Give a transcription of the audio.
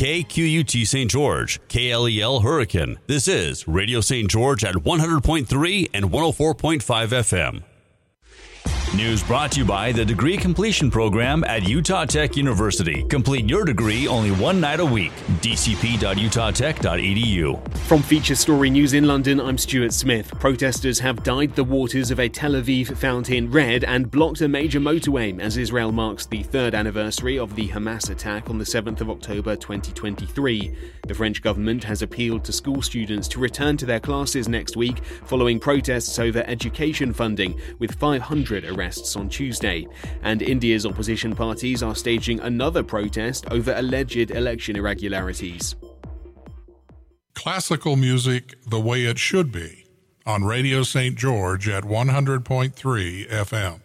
KQUT St. George, KLEL Hurricane. This is Radio St. George at 100.3 and 104.5 FM. News brought to you by the Degree Completion Program at Utah Tech University. Complete your degree only one night a week. dcp.utah.tech.edu. From Feature Story News in London, I'm Stuart Smith. Protesters have dyed the waters of a Tel Aviv fountain red and blocked a major motorway as Israel marks the third anniversary of the Hamas attack on the 7th of October 2023. The French government has appealed to school students to return to their classes next week following protests over education funding, with 500 arrests on Tuesday. And India's opposition parties are staging another protest over alleged election irregularities. Classical music the way it should be on Radio St. George at 100.3 FM.